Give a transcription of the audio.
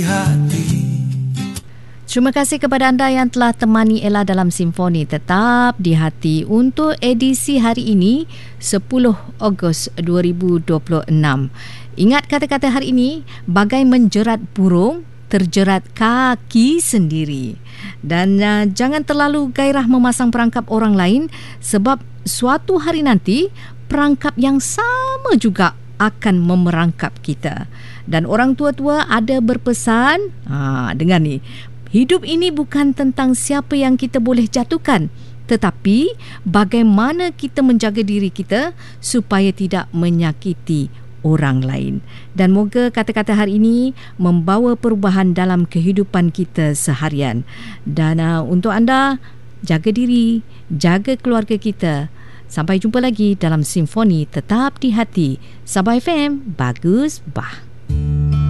Terima kasih kepada anda yang telah temani Ella dalam Simfoni Tetap di Hati untuk edisi hari ini 10 Ogos 2026. Ingat kata-kata hari ini, bagai menjerat burung, terjerat kaki sendiri. Dan jangan terlalu gairah memasang perangkap orang lain sebab suatu hari nanti perangkap yang sama juga akan memerangkap kita. Dan orang tua-tua ada berpesan, dengar ni, hidup ini bukan tentang siapa yang kita boleh jatuhkan, tetapi bagaimana kita menjaga diri kita supaya tidak menyakiti orang lain. Dan moga kata-kata hari ini membawa perubahan dalam kehidupan kita seharian. Dan untuk anda, jaga diri, jaga keluarga kita. Sampai jumpa lagi dalam Simfoni Tetap di Hati. Sabah FM, bagus bah.